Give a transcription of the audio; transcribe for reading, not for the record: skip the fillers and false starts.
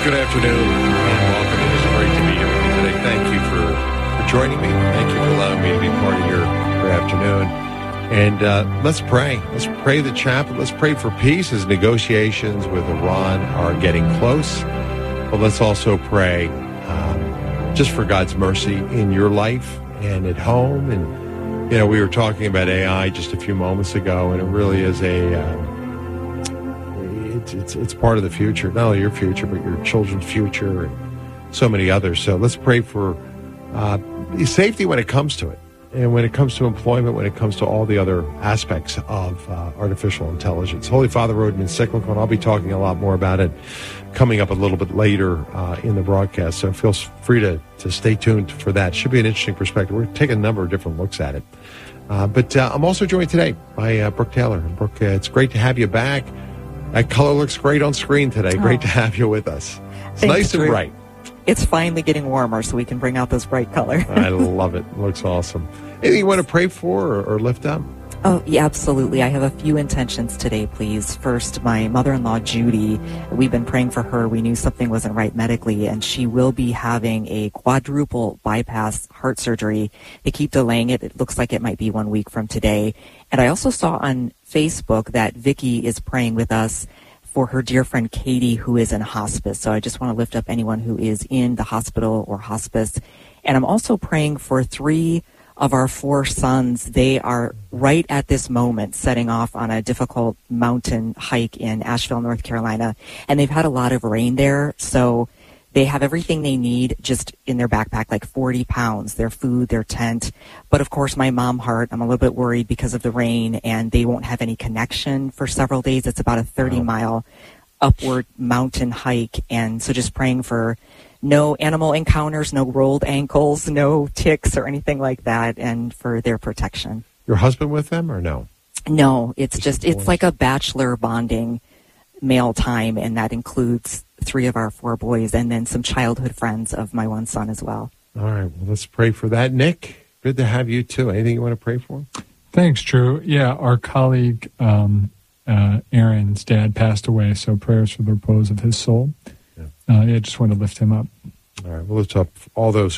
good afternoon, and welcome. It is great to be here with you today. Thank you for joining me. Thank you for allowing me to be part of your afternoon. And let's pray. Let's pray the chaplet. Let's pray for peace as negotiations with Iran are getting close. But let's also pray just for God's mercy in your life and at home. And, you know, we were talking about AI just a few moments ago, and it really is it's part of the future, not only your future, but your children's future and so many others. So let's pray for safety when it comes to it, and when it comes to employment, when it comes to all the other aspects of artificial intelligence. Holy Father wrote an encyclical, and I'll be talking a lot more about it coming up a little bit later in the broadcast. So feel free to stay tuned for that. Should be an interesting perspective. We're taking a number of different looks at it. But I'm also joined today by Brooke Taylor. Brooke, it's great to have you back. That color looks great on screen today. Great to have you with us. It's nice and bright. It's finally getting warmer, so we can bring out this bright color. I love it. It looks awesome. Anything you want to pray for or lift up? Oh, yeah, absolutely. I have a few intentions today, please. First, my mother-in-law, Judy, we've been praying for her. We knew something wasn't right medically, and she will be having a quadruple bypass heart surgery. They keep delaying it. It looks like it might be 1 week from today. And I also saw on Facebook that Vicki is praying with us for her dear friend Katie, who is in hospice. So I just want to lift up anyone who is in the hospital or hospice. And I'm also praying for 3 of our 4 sons. They are right at this moment setting off on a difficult mountain hike in Asheville, North Carolina. And they've had a lot of rain there, so they have everything they need just in their backpack, like 40 pounds, their food, their tent. But of course, my mom heart, I'm a little bit worried because of the rain, and they won't have any connection for several days. It's about a 30-mile upward mountain hike. And so just praying for no animal encounters, no rolled ankles, no ticks or anything like that, and for their protection. Your husband with them or no? No, it's like a bachelor bonding male time, and that includes 3 of our 4 boys and then some childhood friends of my one son as well. All right, well, let's pray for that. Nick, good to have you too. Anything you want to pray for? Thanks, Drew. Yeah, our colleague Aaron's dad passed away, so prayers for the repose of his soul. Yeah, just want to lift him up. All right, we'll lift up all those